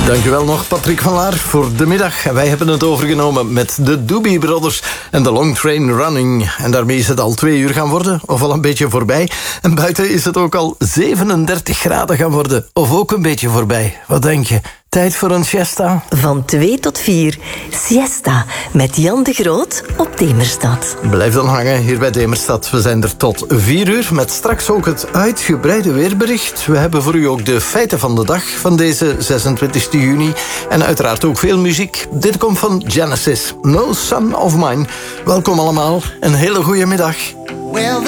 Dankjewel nog, Patrick van Laar, voor de middag. Wij hebben het overgenomen met de Doobie Brothers en de Long Train Running. En daarmee is het al 2 uur gaan worden, of al een beetje voorbij. En buiten is het ook al 37 graden gaan worden, of ook een beetje voorbij. Wat denk je? Tijd voor een siesta? Van 2 tot 4, siesta met Jan de Groot op Demerstad. Blijf dan hangen hier bij Demerstad. We zijn er tot 4 uur met straks ook het uitgebreide weerbericht. We hebben voor u ook de feiten van de dag van deze 26 juni. En uiteraard ook veel muziek. Dit komt van Genesis, No Son of Mine. Welkom allemaal, een hele goede middag.